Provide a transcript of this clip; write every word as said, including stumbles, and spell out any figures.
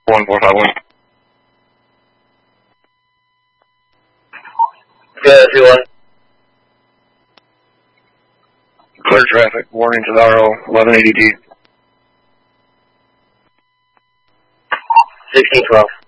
one four five one. Yeah, two one. Clear traffic, warning to the R O, eleven eighty D. sixteen twelve.